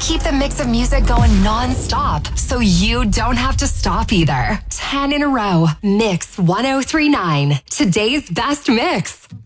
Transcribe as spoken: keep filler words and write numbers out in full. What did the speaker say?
keep the mix of music going non-stop, so you don't have to stop either. ten in a row. Mix one oh three point nine. Today's best mix.